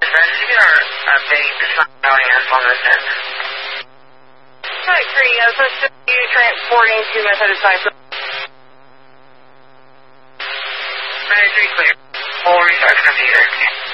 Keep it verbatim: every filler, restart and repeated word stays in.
rescue or update the audience on this end? Site three, yes, let's just be transporting to method of site. Site three clear. Full restart computer.